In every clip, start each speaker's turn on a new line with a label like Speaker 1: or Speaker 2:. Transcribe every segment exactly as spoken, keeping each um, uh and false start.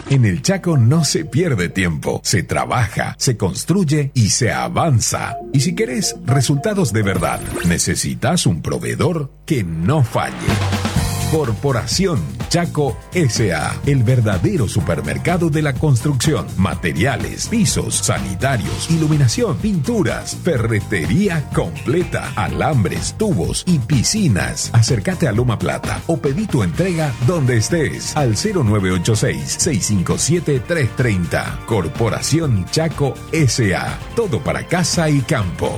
Speaker 1: En el Chaco no se pierde tiempo, se trabaja, se construye y se avanza. Y si querés resultados de verdad, necesitas un proveedor que no falle. Corporación Chaco S A, el verdadero supermercado de la construcción, materiales, pisos, sanitarios, iluminación, pinturas, ferretería completa, alambres, tubos y piscinas. Acércate a Loma Plata o pedí tu entrega donde estés al cero nueve ocho seis, seis cinco siete, tres tres cero. Corporación Chaco S A, todo para casa y campo.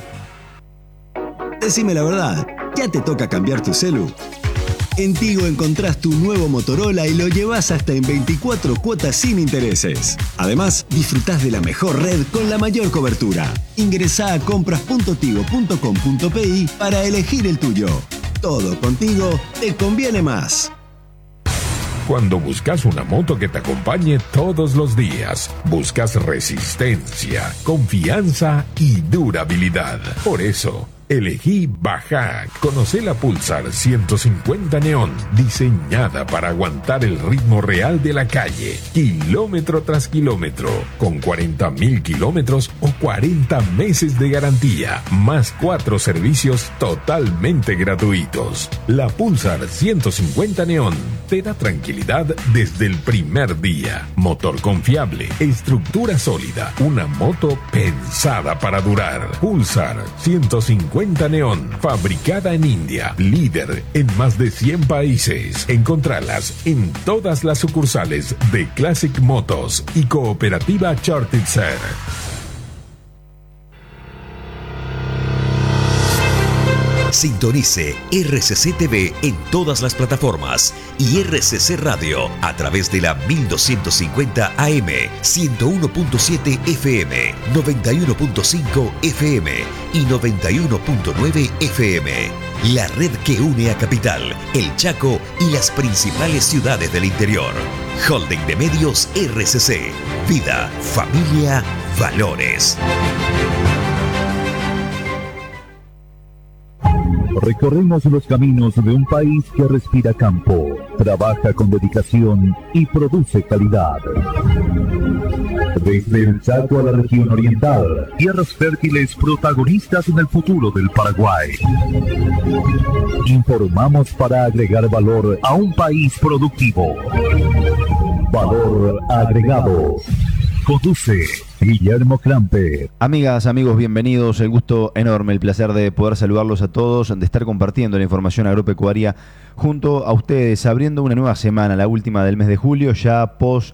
Speaker 2: Decime la verdad, ¿ya te toca cambiar tu celu? En Tigo encontrás tu nuevo Motorola y lo llevas hasta en veinticuatro cuotas sin intereses. Además, disfrutás de la mejor red con la mayor cobertura. Ingresá a compras punto tigo punto com punto pi para elegir el tuyo. Todo contigo te conviene más.
Speaker 1: Cuando buscas una moto que te acompañe todos los días, buscas resistencia, confianza y durabilidad. Por eso, elegí Bajac. Conocé la Pulsar ciento cincuenta Neon, diseñada para aguantar el ritmo real de la calle, kilómetro tras kilómetro, con cuarenta mil kilómetros o cuarenta meses de garantía, más cuatro servicios totalmente gratuitos. La Pulsar ciento cincuenta Neon te da tranquilidad desde el primer día. Motor confiable, estructura sólida, una moto pensada para durar. Pulsar ciento cincuenta Neon, fabricada en India, líder en más de cien países. Encontralas en todas las sucursales de Classic Motos y Cooperativa Chartitzer.
Speaker 3: Sintonice R C C T V en todas las plataformas y R C C Radio a través de la mil doscientos cincuenta A M, ciento uno punto siete F M, noventa y uno punto cinco F M y noventa y uno punto nueve F M. La red que une a Capital, el Chaco y las principales ciudades del interior. Holding de Medios R C C. Vida, familia, valores.
Speaker 4: Recorremos los caminos de un país que respira campo, trabaja con dedicación y produce calidad. Desde el Chaco a la región oriental, tierras fértiles protagonistas en el futuro del Paraguay. Informamos para agregar valor a un país productivo. Valor agregado. Conduce Guillermo Clampe.
Speaker 5: Amigas, amigos, bienvenidos. El gusto enorme, el placer de poder saludarlos a todos, de estar compartiendo la información agropecuaria junto a ustedes, abriendo una nueva semana, la última del mes de julio, ya post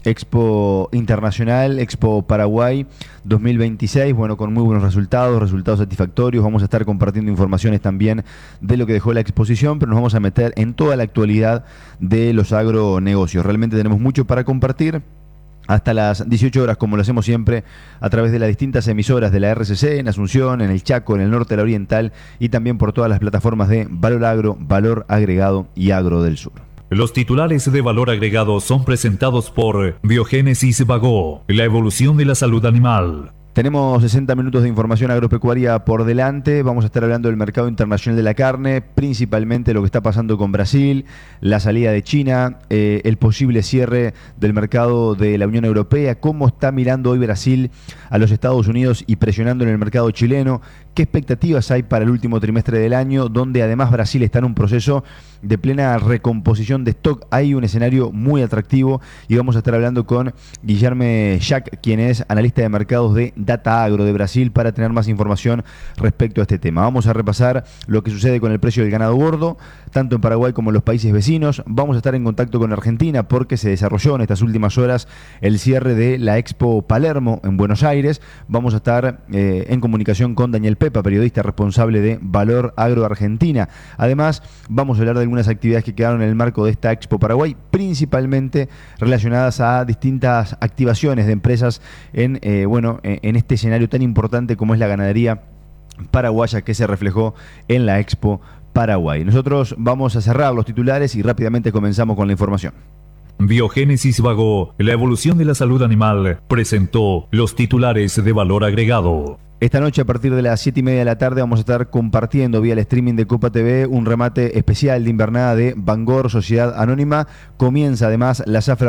Speaker 5: Expo Internacional, Expo Paraguay dos mil veintiséis, bueno, con muy buenos resultados, resultados satisfactorios. Vamos a estar compartiendo informaciones también de lo que dejó la exposición, pero nos vamos a meter en toda la actualidad de los agronegocios. Realmente tenemos mucho para compartir. Hasta las dieciocho horas, como lo hacemos siempre, a través de las distintas emisoras de la R C C, en Asunción, en el Chaco, en el norte de la Oriental, y también por todas las plataformas de Valor Agro, Valor Agregado y Agro del Sur.
Speaker 6: Los titulares de Valor Agregado son presentados por Biogénesis Bagó, la evolución de la salud animal.
Speaker 5: Tenemos sesenta minutos de información agropecuaria por delante. Vamos a estar hablando del mercado internacional de la carne, principalmente lo que está pasando con Brasil, la salida de China, eh, el posible cierre del mercado de la Unión Europea, cómo está mirando hoy Brasil a los Estados Unidos y presionando en el mercado chileno, qué expectativas hay para el último trimestre del año, donde además Brasil está en un proceso de plena recomposición de stock. Hay un escenario muy atractivo y vamos a estar hablando con Guillermo Jack, quien es analista de mercados de Data Agro de Brasil, para tener más información respecto a este tema. Vamos a repasar lo que sucede con el precio del ganado gordo, tanto en Paraguay como en los países vecinos. Vamos a estar en contacto con Argentina porque se desarrolló en estas últimas horas el cierre de la Expo Palermo en Buenos Aires. Vamos a estar eh, en comunicación con Daniel Pepa, periodista responsable de Valor Agro Argentina. Además, vamos a hablar de algunas actividades que quedaron en el marco de esta Expo Paraguay, principalmente relacionadas a distintas activaciones de empresas en, eh, bueno, en este escenario tan importante como es la ganadería paraguaya, que se reflejó en la Expo Paraguay. Nosotros vamos a cerrar los titulares y rápidamente comenzamos con la información.
Speaker 6: Biogénesis Bagó, la evolución de la salud animal, presentó los titulares de Valor Agregado.
Speaker 5: Esta noche a partir de las siete y media de la tarde vamos a estar compartiendo vía el streaming de Copa T V un remate especial de invernada de Bangor Sociedad Anónima. Comienza además la zafra